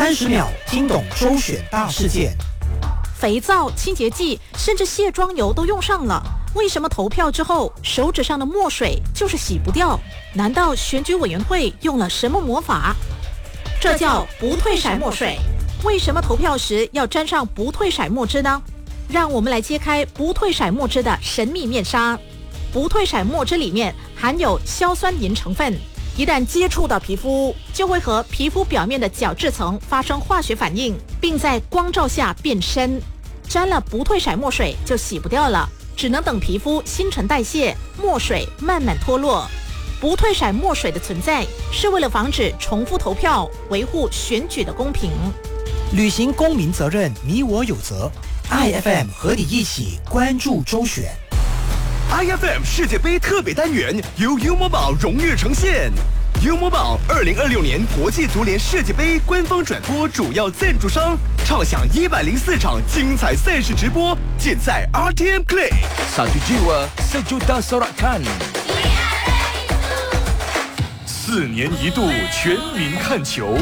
30秒听懂周选大事件。 肥皂、清洁剂，甚至卸妆油都用上了，为什么投票之后手指上的墨水就是洗不掉？难道选举委员会用了什么魔法？这叫不退色墨水。为什么投票时要沾上不退色墨汁呢？让我们来揭开不退色墨汁的神秘面纱。不退色墨汁里面含有硝酸银成分，一旦接触到皮肤，就会和皮肤表面的角质层发生化学反应，并在光照下变深。沾了不退色墨水就洗不掉了，只能等皮肤新陈代谢，墨水慢慢脱落。不退色墨水的存在是为了防止重复投票，维护选举的公平。 履行公民责任，你我有责。IFM 和你一起关注周选。 IFM 世界杯特别单元由优某宝荣誉呈现。优某宝2026年国际足联世界杯官方转播主要赞助商，畅享104场精彩赛事直播，尽在 RTM Play。 Satu jiwa, sejuta sorakan。 4年一度全民看球。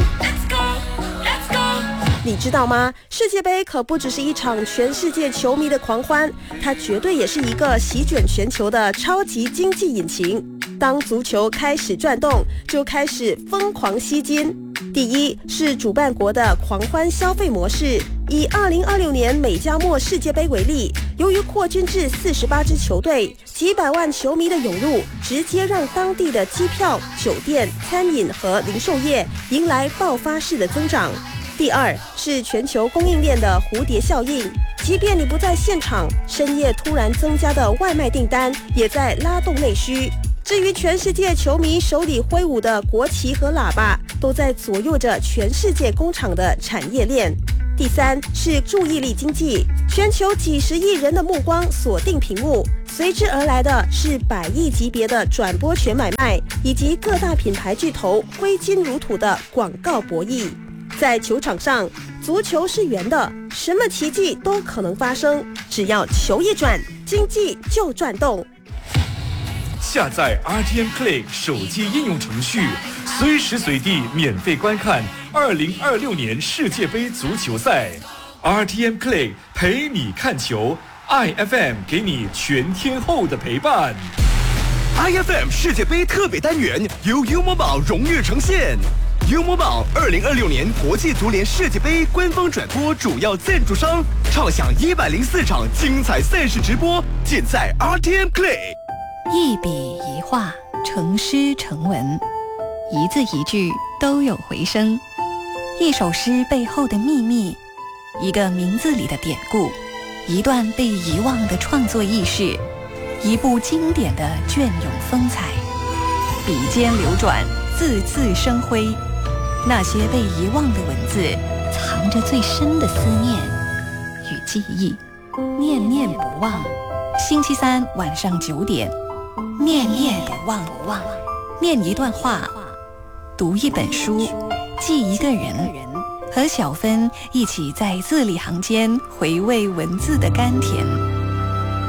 你知道吗？世界杯可不只是一场全世界球迷的狂欢，它绝对也是一个席卷全球的超级经济引擎。当足球开始转动，就开始疯狂吸金。第一是主办国的狂欢消费模式。以2026年美加墨世界杯为例，由于扩军至48支球队，几百万球迷的涌入，直接让当地的机票、酒店、餐饮和零售业迎来爆发式的增长。第二是全球供应链的蝴蝶效应，即便你不在现场，深夜突然增加的外卖订单也在拉动内需。至于全世界球迷手里挥舞的国旗和喇叭，都在左右着全世界工厂的产业链。第三是注意力经济，全球几十亿人的目光锁定屏幕，随之而来的是100亿级别的转播权买卖，以及各大品牌巨头挥金如土的广告博弈。在球场上，足球是圆的，什么奇迹都可能发生，只要球一转，经济就转动。 下载 RTM Play 手机应用程序，随时随地免费观看2026年世界杯足球赛。RTM Play 陪你看球， IFM 给你全天候的陪伴。 IFM 世界杯特别单元由优某宝荣誉呈现。优某宝2026年国际足联世界杯官方转播主要赞助商，畅享104场精彩赛事直播，尽在 RTM Play。 一笔一画，成诗成文，一字一句都有回声。一首诗背后的秘密，一个名字里的典故，一段被遗忘的创作轶事，一部经典的隽永风采。笔尖流转，字字生辉。那些被遗忘的文字，藏着最深的思念与记忆，念念不忘。星期三晚上9点，念念不忘，念一段话，读一本书，记一个人，和小芬一起在字里行间回味文字的甘甜。